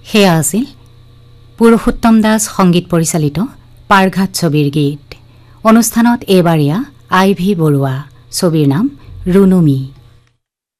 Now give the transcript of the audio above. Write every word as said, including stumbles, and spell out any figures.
সেয়া আছিল পুৰুষোত্তম দাস সংগীত পৰিচালিত পাৰঘাট ছবিৰ গীত। অনুষ্ঠানত এইবাৰ আই ভি বৰুৱা, ছবিৰ নাম ৰুনুমি।